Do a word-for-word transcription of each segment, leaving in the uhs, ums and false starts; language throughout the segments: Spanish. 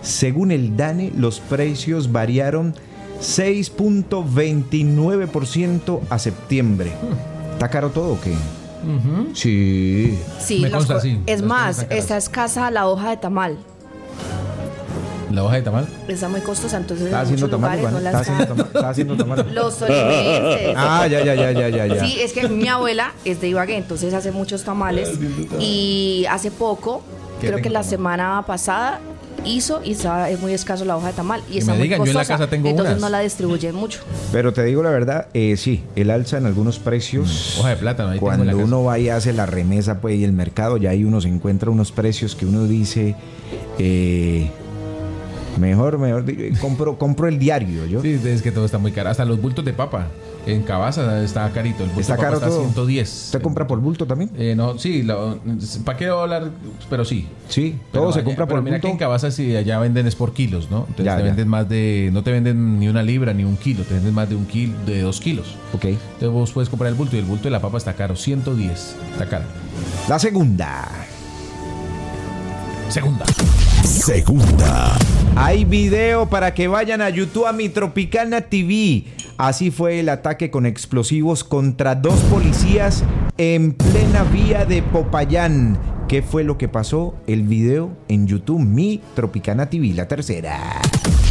Según el DANE, los precios variaron seis punto veintinueve por ciento a septiembre. ¿Está caro todo o qué? Uh-huh. Sí. Sí, Me consta, co- sí. es Las más, cosas están está escasa la hoja de tamal. ¿La hoja de tamal? Está muy costosa, entonces Está en haciendo muchos tamal, lugares Iván. no Está la haciendo están. tamal. Está haciendo tamal. Los tolimenses. Ah, ya, ya, ya, ya, ya, ya. Sí, es que mi abuela es de Ibagué, entonces hace muchos tamales. Y hace poco, ¿Qué creo que tengo la tamal? semana pasada, hizo y estaba, es muy escaso la hoja de tamal. Y Que está me muy digan, yo en la costosa, casa tengo entonces unas. no la distribuyen mucho. Pero te digo la verdad, eh, sí, el alza en algunos precios. Mm, hoja de plátano, ahí tengo en Cuando la casa. uno va y hace la remesa, pues, y el mercado, ya ahí uno se encuentra unos precios que uno dice, eh, mejor, mejor, di- compro, compro el diario, yo. Sí, es que todo está muy caro. Hasta los bultos de papa. En Cabaza está carito. El bulto Está de papa caro está todo. ciento diez. ¿Usted compra por bulto también? Eh, no, sí, ¿para qué hablar? Pero sí. Sí, Pero todo se allá- compra pero por mira bulto. que en Cabaza sí, allá venden es por kilos, ¿no? Entonces Ya, te ya. venden más de, no te venden ni una libra ni un kilo, te venden más de un kilo, de dos kilos. Ok. Entonces vos puedes comprar el bulto y el bulto de la papa está caro, ciento diez, está caro. La segunda. Segunda. Segunda. Hay video para que vayan a YouTube a Mi Tropicana T V. Así fue el ataque con explosivos contra dos policías en plena vía de Popayán. ¿Qué fue lo que pasó? El video en YouTube, Mi Tropicana T V, la tercera.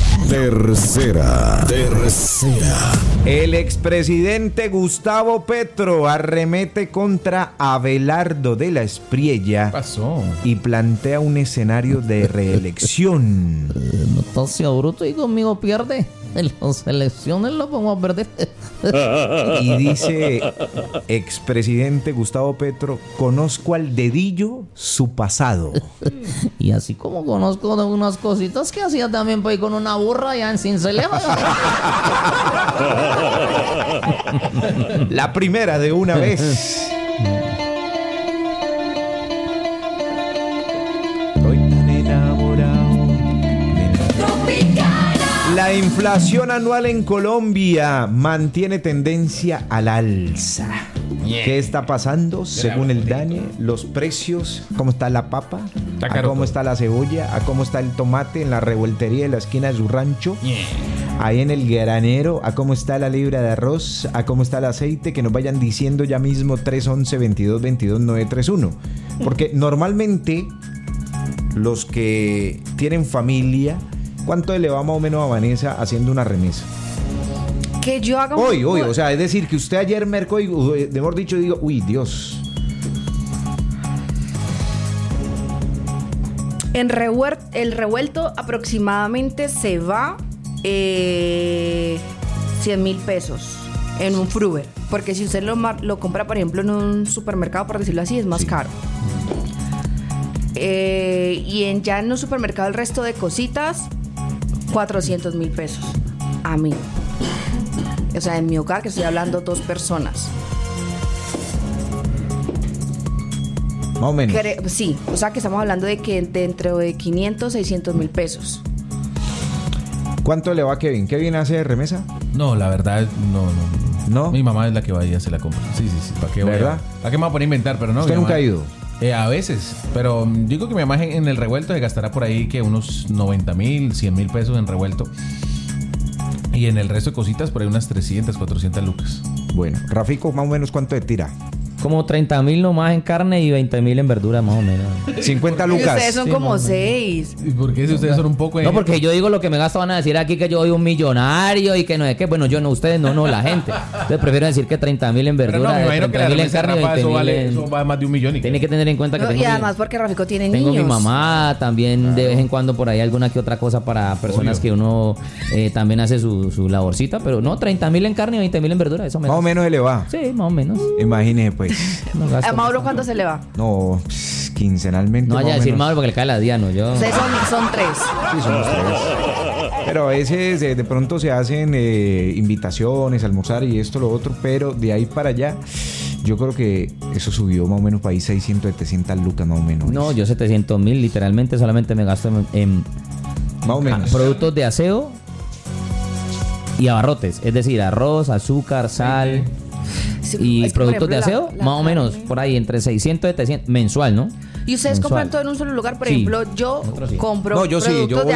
Tercera. Tercera. El expresidente Gustavo Petro arremete contra Abelardo de la ¿Qué Espriella pasó? y plantea un escenario de reelección. No estás seguro y conmigo pierde. En las elecciones lo pongo a perder. Y dice expresidente Gustavo Petro, conozco al dedillo su pasado. Y así como conozco de unas cositas que hacía también pues, con una burra allá en Cincelejo. La primera de una vez. Estoy tan enamorado de la- La inflación anual en Colombia mantiene tendencia al alza. ¿Qué está pasando? Según el DANE, los precios, cómo está la papa, Está a caro cómo todo. está la cebolla, a cómo está el tomate en la revoltería de la esquina de su rancho, ahí en el granero, a cómo está la libra de arroz, a cómo está el aceite, que nos vayan diciendo ya mismo tres once veintidós veintidós nueve tres uno. Porque normalmente los que tienen familia, ¿cuánto le va más o menos a Vanessa haciendo una remesa? Que yo haga Hoy, un- hoy, o sea, es decir, que usted ayer mercó y, uy, mejor dicho, digo, uy, Dios. En revuer- el revuelto aproximadamente se va eh, cien mil pesos en un fruver. Porque si usted lo, mar- lo compra, por ejemplo, en un supermercado, por decirlo así, es más Sí. caro. Eh, y en, ya en un supermercado el resto de cositas, cuatrocientos mil pesos. A mí. O sea, en mi hogar, que estoy hablando dos personas. Más o menos. Cre- sí, o sea que estamos hablando de que dentro de quinientos, seiscientos mil pesos. ¿Cuánto le va a Kevin? ¿Kevin hace remesa? No, la verdad, no, no. ¿No? Mi mamá es la que va y hace la compra. Sí, sí, sí. ¿Para qué voy a- ¿Verdad? ¿Para qué me voy a poner a inventar? Pero no. ¿Usted mi nunca mamá- ha ido? Eh, a veces, pero mm, digo que mi mamá en en el revuelto se gastará por ahí que unos noventa mil, cien mil pesos en revuelto. Y en el resto de cositas por ahí unas trescientas, cuatrocientas lucas. Bueno, Rafico, más o menos, ¿cuánto te tira? Como treinta mil nomás en carne y veinte mil en verdura más o menos. cincuenta Y lucas. ustedes son Sí, como más o seis. ¿Y por qué si ustedes son un poco... No, porque yo digo lo que me gasto, van a decir aquí que yo soy un millonario y que no es que, bueno, yo no, ustedes no, no, la gente. Entonces prefiero decir que treinta mil en Pero no, verdura, me imagino que la treinta mil en remesa de carne y Rafa, veinte eso mil vale, en... eso va más de un millón. Y Tiene que tener en cuenta que No, tengo, y mi, además porque Rafico tiene tengo niños. mi mamá, también de vez en cuando por ahí alguna que otra cosa para personas Obvio. que uno eh, también hace su, su laborcita, pero no, treinta mil en carne y veinte mil en verdura, eso me Más o gasto. menos se le va. Sí, más o menos. Imagínese, pues. No gasto ¿A Mauro bastante. cuándo se le va? No, pss, quincenalmente. No más vaya a o decir menos. Mauro porque le cae la Diana, yo. Ustedes son, son tres. Sí, somos tres. Pero a veces eh, de pronto se hacen eh, invitaciones, almorzar y esto, lo otro, pero de ahí para allá, yo creo que eso subió más o menos para ahí seiscientas, setecientas lucas más o menos. No, yo setecientos mil literalmente solamente me gasto en, en Más o menos. productos de aseo y abarrotes, es decir, arroz, azúcar, sal Sí, y es que, por productos de ejemplo, aseo, la- la más o menos carne. por ahí entre seiscientos y setecientos mensual, ¿no? Y ustedes Mensual. compran todo en un solo lugar. Por Sí. ejemplo, yo Nosotros sí. compro No, yo sí, yo productos voy de